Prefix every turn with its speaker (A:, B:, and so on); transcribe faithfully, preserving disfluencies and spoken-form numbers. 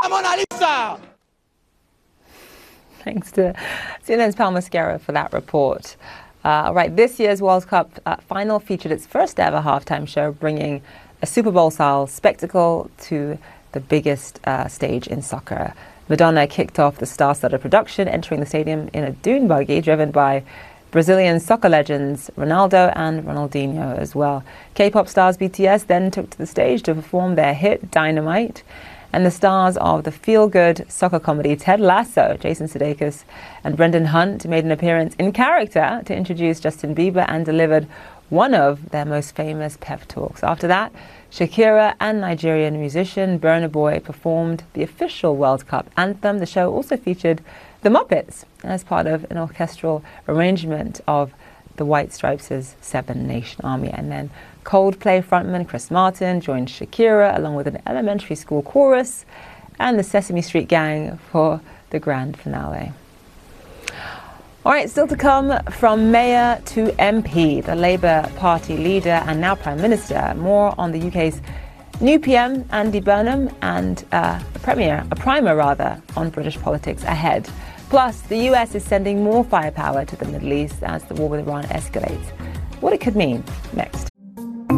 A: Mona Lisa!
B: Thanks to C N N's Pal Mascara for that report. Uh, right, this year's World Cup uh, final featured its first ever halftime show, bringing a Super Bowl-style spectacle to the biggest uh, stage in soccer. Madonna kicked off the star-studded production, entering the stadium in a dune buggy driven by Brazilian soccer legends Ronaldo and Ronaldinho as well. K-pop stars B T S then took to the stage to perform their hit Dynamite. And the stars of the feel-good soccer comedy Ted Lasso, Jason Sudeikis and Brendan Hunt, made an appearance in character to introduce Justin Bieber and delivered one of their most famous pep talks. After that, Shakira and Nigerian musician Burna Boy performed the official World Cup anthem. The show also featured the Muppets as part of an orchestral arrangement of the White Stripes' Seven Nation Army. And then Coldplay frontman Chris Martin joined Shakira along with an elementary school chorus and the Sesame Street Gang for the grand finale. All right, still to come, from mayor to M P, the Labour Party leader and now Prime Minister. More on the U K's new P M, Andy Burnham, and uh, a premier, a primer rather, on British politics ahead. Plus, the U S is sending more firepower to the Middle East as the war with Iran escalates. What it could mean next.